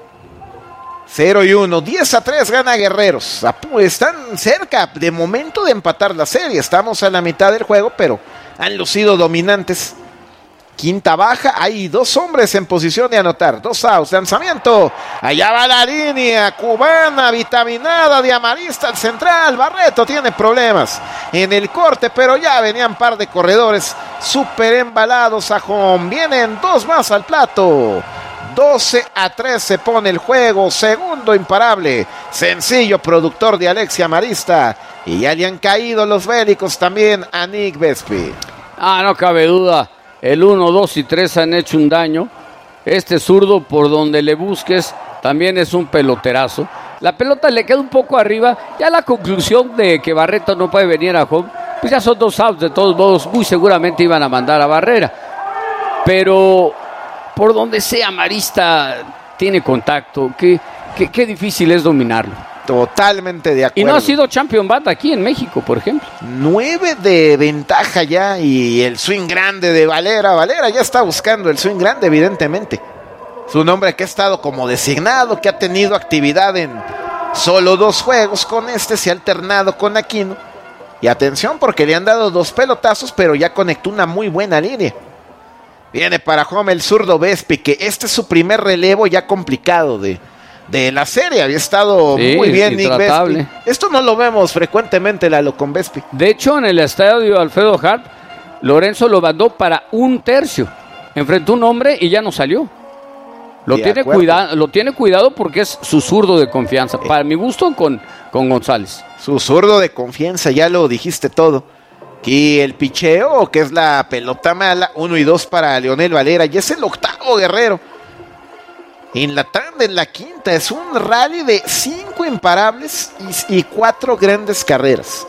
cero y uno, diez a tres gana Guerreros. Están cerca de momento de empatar la serie. Estamos a la mitad del juego, pero han lucido dominantes. Quinta baja, hay dos hombres en posición de anotar. Dos outs, lanzamiento. Allá va la línea cubana, vitaminada de Amarista al central. Barreto tiene problemas en el corte, pero ya venían par de corredores súper embalados a home. Vienen dos más al plato. doce a tres se pone el juego. Segundo imparable. Sencillo productor de Alexia Marista. Y ya le han caído los bélicos también a Nick Vespi. Ah, no cabe duda. El uno, dos y tres han hecho un daño. Este zurdo, por donde le busques, también es un peloterazo. La pelota le queda un poco arriba. Ya la conclusión de que Barreto no puede venir a home, pues ya son dos outs. De todos modos, muy seguramente iban a mandar a Barrera. Pero por donde sea, Marista tiene contacto. Qué, qué, qué difícil es dominarlo. Totalmente de acuerdo. Y no ha sido champion bat aquí en México, por ejemplo. Nueve de ventaja ya y el swing grande de Valera. Valera ya está buscando el swing grande, evidentemente. Es un hombre que ha estado como designado, que ha tenido actividad en solo dos juegos. Con este se ha alternado con Aquino. Y atención porque le han dado dos pelotazos, pero ya conectó una muy buena línea. Viene para home el zurdo Vespi, que este es su primer relevo ya complicado de... de la serie. Había estado sí, muy bien Nick Vespi. Esto no lo vemos frecuentemente, Lalo, con Vespi. De hecho, en el estadio Alfredo Harp, Lorenzo lo mandó para un tercio. Enfrentó un hombre y ya no salió. Lo tiene, cuida- lo tiene cuidado porque es su zurdo de confianza. Eh. Para mi gusto, con, con González. Su zurdo de confianza, ya lo dijiste todo. Aquí el picheo, que es la pelota mala, uno y dos para Leonel Valera. Y es el octavo Guerrero. En la tanda, en la quinta, es un rally de cinco imparables y, y cuatro grandes carreras.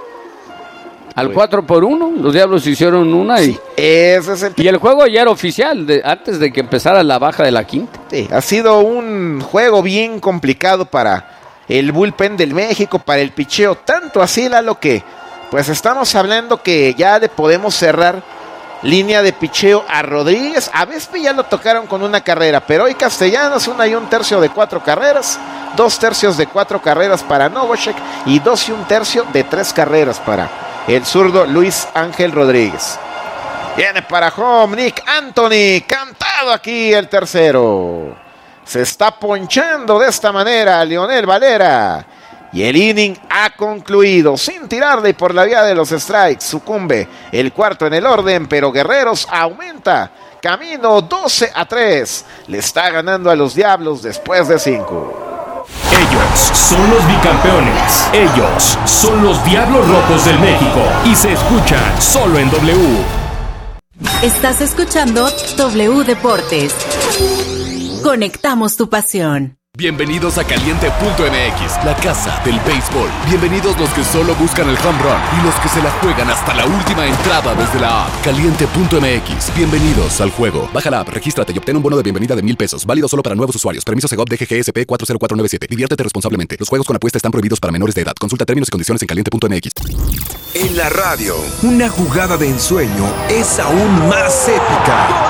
Al cuatro por uno, los Diablos hicieron una y, sí, ese es el... y el juego ya era oficial, de, antes de que empezara la baja de la quinta. Sí, ha sido un juego bien complicado para el bullpen del México, para el picheo, tanto así, Lalo, que pues estamos hablando que ya le podemos cerrar línea de picheo a Rodríguez. A Vespi ya lo tocaron con una carrera, pero hoy Castellanos, una y un tercio de cuatro carreras, dos tercios de cuatro carreras para Novosek y dos y un tercio de tres carreras para el zurdo Luis Ángel Rodríguez. Viene para home Nick Anthony, cantado aquí el tercero. Se está ponchando de esta manera Leonel Valera. Y el inning ha concluido sin tirarle por la vía de los strikes. Sucumbe el cuarto en el orden, pero Guerreros aumenta. Camino doce a tres. Le está ganando a los Diablos después de cinco. Ellos son los bicampeones. Ellos son los Diablos Rojos del México. Y se escuchan solo en W. Estás escuchando W Deportes. Conectamos tu pasión. Bienvenidos a Caliente punto M X, la casa del béisbol. Bienvenidos los que solo buscan el home run y los que se la juegan hasta la última entrada desde la app. Caliente punto M X, bienvenidos al juego. Baja la app, regístrate y obtén un bono de bienvenida de mil pesos. Válido solo para nuevos usuarios. Permiso Segov D G G S P cuatro cero cuatro nueve siete. Diviértete responsablemente. Los juegos con apuesta están prohibidos para menores de edad. Consulta términos y condiciones en Caliente punto M X. En la radio, una jugada de ensueño es aún más épica.